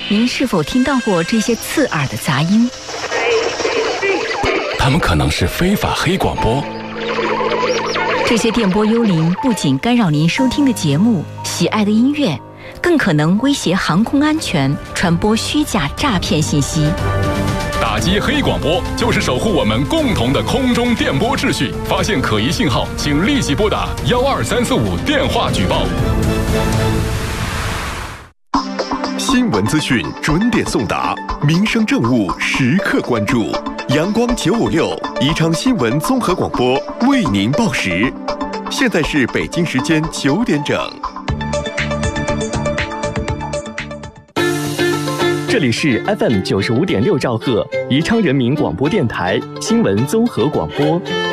您是否听到过这些刺耳的杂音？ 它们可能是非法黑广播。 这些电波幽灵不仅干扰您收听的节目、喜爱的音乐，更可能威胁航空安全，传播虚假诈骗信息。 打击黑广播就是守护我们共同的空中电波秩序。发现可疑信号，请立即拨打12345电话举报。 新闻资讯准点送达，民生政务时刻关注。阳光956宜昌新闻综合广播为您报时。现在是北京时间9点整。 这里是 FM95.6兆赫宜昌人民广播电台新闻综合广播。